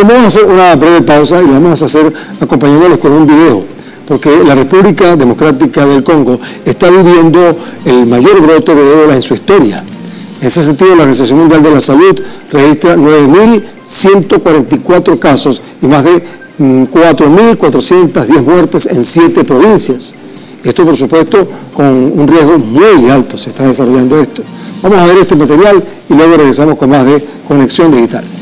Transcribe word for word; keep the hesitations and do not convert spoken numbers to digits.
Bueno, vamos a hacer una breve pausa y lo vamos a hacer acompañándoles con un video, porque la República Democrática del Congo está viviendo el mayor brote de ébola en su historia. En ese sentido, la Organización Mundial de la Salud registra nueve mil ciento cuarenta y cuatro casos y más de cuatro mil cuatrocientas diez muertes en siete provincias. Esto, por supuesto, con un riesgo muy alto se está desarrollando esto. Vamos a ver este material y luego regresamos con más de Conexión Digital.